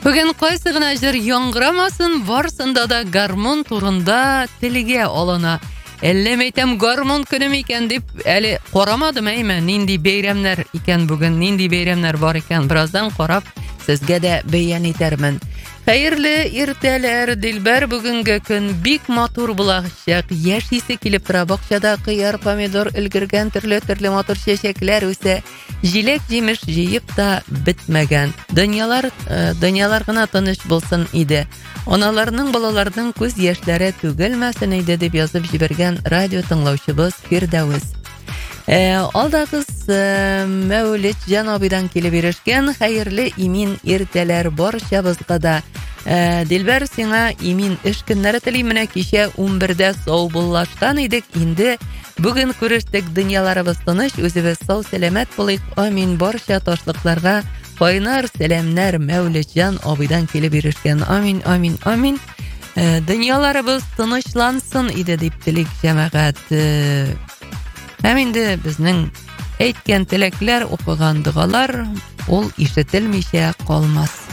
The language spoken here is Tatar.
Бүген кайсы гына җыр яңгырамасын, барсында да гармон турында телегә алына. Әллә мәйтәм гармон көне микән дип әле карамадым әйме, нинди бәйрәмнәр икән бүген, нинди бәйрәмнәр бар икән, бераздан карап сезгә дә бәян итәрмен. Хәерле иртәләр, Дилбәр, бүгенге көн бик матур булачак. Яшисе килеп тора, бакчада кыяр, помидор өлгергән, төрле матур чәчәкләр үсә. Җиләк җимеш җыеп та бетмәгән. Дөньялар гына тыныч булсын иде. Аналарның, балаларның күз яшьләре түгелмәсен иде дип язып җибәргән радио тыңлаучыбыз Фирдәвес. Алдагыз Мәүлид Җан абыйдан килеп ирешкән. Хәерле имин иртәләр барчабызга да. Дилбәр, сиңа имин эш көннәре телим. Менә кичә 11дә сау буллашкан идек. Инде бүген күрештек, дөньяларыбыз тыныч, үзебез сау сәламәт булыйк. Амин. Барча ташлыкларга кайнар сәламнәр Мәүлид Җан абыйдан килеп ирешкән. Амин, амин, амин. Дөньяларыбыз тынычлансын иде дип телик җәмәгать. Һәм инде безнең әйткән теләкләр, укыган дугалар ул ишетелмичә калмас.